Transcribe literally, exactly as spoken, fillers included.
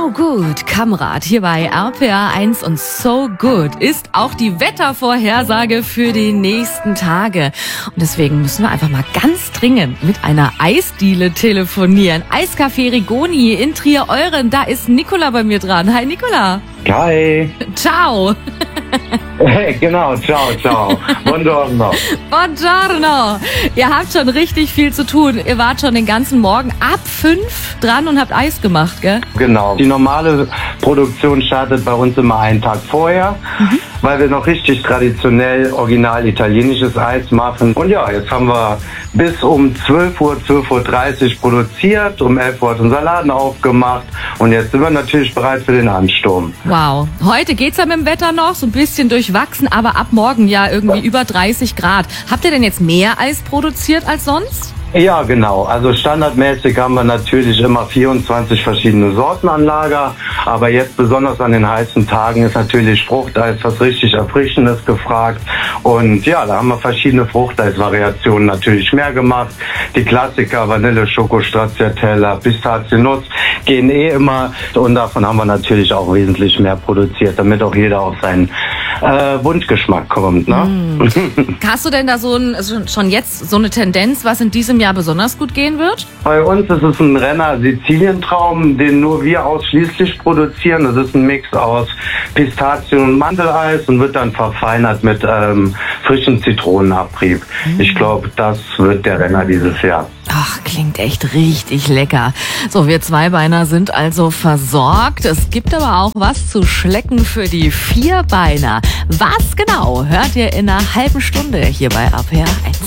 So Good, Kamerad, hier bei R P R eins und So Good ist auch die Wettervorhersage für die nächsten Tage. Und deswegen müssen wir einfach mal ganz dringend mit einer Eisdiele telefonieren. Eiscafé Rigoni in Trier-Euren, da ist Nicola bei mir dran. Hi Nicola. Hi. Ciao. Hey, genau, ciao, ciao. Buongiorno. Buongiorno. Ihr habt schon richtig viel zu tun. Ihr wart schon den ganzen Morgen ab fünf dran und habt Eis gemacht, gell? Genau. Die normale Produktion startet bei uns immer einen Tag vorher, mhm. weil wir noch richtig traditionell original italienisches Eis machen. Und ja, jetzt haben wir bis um zwölf Uhr, zwölf Uhr dreißig produziert, um elf Uhr hat unser Laden aufgemacht und jetzt sind wir natürlich bereit für den Ansturm. Wow. Heute geht's ja mit dem Wetter noch, so ein bisschen durchwachsen, aber ab morgen ja irgendwie über dreißig Grad. Habt ihr denn jetzt mehr Eis produziert als sonst? Ja, genau. Also standardmäßig haben wir natürlich immer vierundzwanzig verschiedene Sorten an Lager. Aber jetzt besonders an den heißen Tagen ist natürlich Fruchteis, was richtig Erfrischendes gefragt. Und ja, da haben wir verschiedene Fruchteis-Variationen natürlich mehr gemacht. Die Klassiker Vanille, Schoko, Stracciatella, Pistazien, Nuss gehen eh immer. Und davon haben wir natürlich auch wesentlich mehr produziert, damit auch jeder auf seinen äh, Wunschgeschmack kommt. Ne? Mm. Hast du denn da so ein, also schon jetzt so eine Tendenz, was in diesem Jahr besonders gut gehen wird? Bei uns ist es ein Renner Sizilientraum, den nur wir ausschließlich produzieren. Das ist ein Mix aus Pistazien und Mandeleis und wird dann verfeinert mit ähm, frischem Zitronenabrieb. Mm. Ich glaube, das wird der Renner dieses Jahr. Ach, klingt echt richtig lecker. So, wir Zweibeiner sind also versorgt. Es gibt aber auch was zu schlecken für die Vierbeiner. Was genau hört ihr in einer halben Stunde hier bei R P R eins.